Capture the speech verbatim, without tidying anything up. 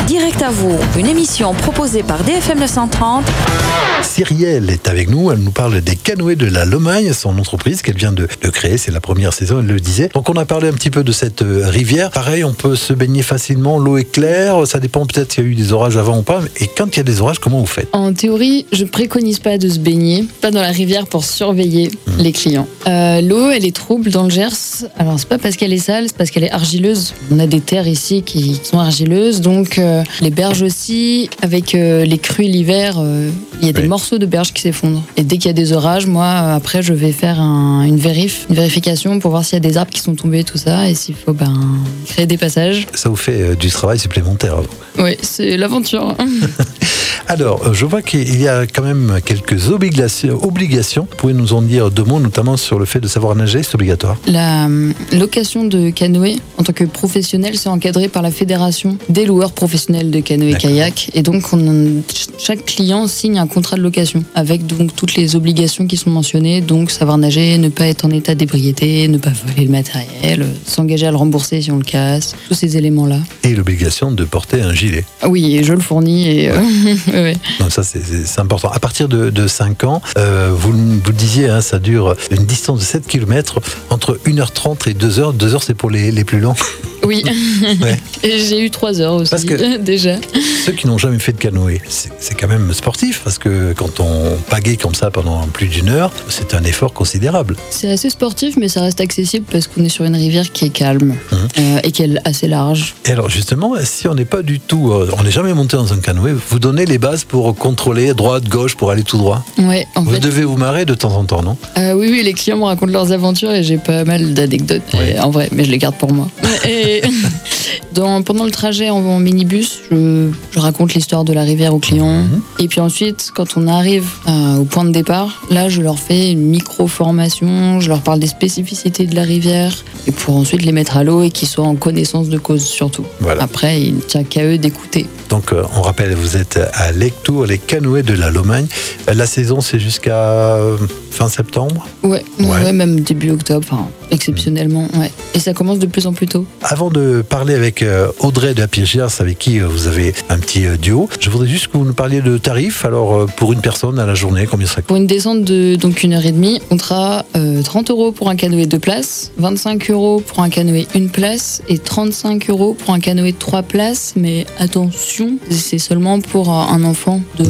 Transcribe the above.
Direct à vous, une émission proposée par D F M neuf cent trente. Cyrielle est avec nous, elle nous parle des canoës de la Lomagne, son entreprise qu'elle vient de, de créer, c'est la première saison, elle le disait. Donc on a parlé un petit peu de cette euh, rivière, pareil on peut se baigner facilement, l'eau est claire, ça dépend peut-être s'il y a eu des orages avant ou pas, et quand il y a des orages, comment vous faites? En théorie, je préconise pas de se baigner, pas dans la rivière pour surveiller mmh. les clients. Euh, l'eau, elle est trouble dans le Gers, alors c'est pas parce qu'elle est sale, c'est parce qu'elle est argileuse. On a des terres ici qui sont argileuses, donc euh, les berges aussi, avec euh, les crues l'hiver, euh, il y a des oui. morceaux de berges qui s'effondrent. Et dès qu'il y a des orages, moi, euh, après, je vais faire un, une vérif, une vérification pour voir s'il y a des arbres qui sont tombés, tout ça, et s'il faut ben, créer des passages. Ça vous fait euh, du travail supplémentaire. Oui, c'est l'aventure. Alors, je vois qu'il y a quand même quelques obligations. obligations. Vous pouvez nous en dire deux mots, notamment sur le fait de savoir nager, c'est obligatoire. La location de canoë, en tant que professionnel, c'est encadré par la Fédération des loueurs professionnels de canoë et kayak. Et donc, on, chaque client signe un contrat de location avec donc toutes les obligations qui sont mentionnées. Donc, savoir nager, ne pas être en état d'ébriété, ne pas voler le matériel, s'engager à le rembourser si on le casse, tous ces éléments-là. Et l'obligation de porter un gilet. Oui, et je le fournis. Et ouais. Euh, ouais. Donc ça, c'est, c'est, c'est important. À partir de, de cinq ans, euh, vous, vous le disiez, hein, ça dure une distance de sept kilomètres, entre une heure trente et deux heures. deux heures, c'est pour les, les plus longs. Oui, ouais. Et j'ai eu trois heures aussi, parce que déjà. Ceux qui n'ont jamais fait de canoë, c'est, c'est quand même sportif, parce que quand on pagaie comme ça pendant plus d'une heure, c'est un effort considérable. C'est assez sportif, mais ça reste accessible parce qu'on est sur une rivière qui est calme mmh. euh, et qui est assez large. Et alors justement, si on n'est pas du tout, euh, on n'est jamais monté dans un canoë, vous donnez les bases pour contrôler droite, gauche, pour aller tout droit. Ouais, en vous fait, devez vous marrer de temps en temps, non? euh, Oui, oui, les clients me racontent leurs aventures et j'ai pas mal d'anecdotes, ouais. en vrai, mais je les garde pour moi. Et dans, pendant le trajet en, en minibus, je, je raconte l'histoire de la rivière aux clients. Mmh. Et puis ensuite, quand on arrive euh, au point de départ, là, je leur fais une micro-formation, je leur parle des spécificités de la rivière, et pour ensuite les mettre à l'eau et qu'ils soient en connaissance de cause surtout. Voilà. Après, il ne tient qu'à eux d'écouter. Donc, euh, on rappelle, vous êtes à Lectoure, les canoës de la Lomagne. La saison, c'est jusqu'à fin septembre? Ouais, ouais. ouais même début octobre, enfin, exceptionnellement, ouais. Et ça commence de plus en plus tôt. Avant de parler avec Audrey de la Pirgers, avec qui vous avez un petit duo, je voudrais juste que vous nous parliez de tarifs. Alors, pour une personne à la journée, combien ça coûte? Pour une descente de donc une heure et demie, on sera euh, trente euros pour un canoë deux places, vingt-cinq euros pour un canoë une place et trente-cinq euros pour un canoë trois places. Mais attention, c'est seulement pour un enfant de